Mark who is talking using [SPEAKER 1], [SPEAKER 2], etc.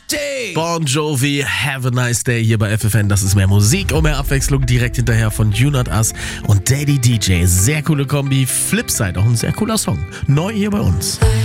[SPEAKER 1] Bon Jovi, have a nice day hier bei FFN. Das ist mehr Musik und mehr Abwechslung. Direkt hinterher von You Not Us und Daddy DJ. Sehr coole Kombi. Flipside, auch ein sehr cooler Song. Neu hier bei uns.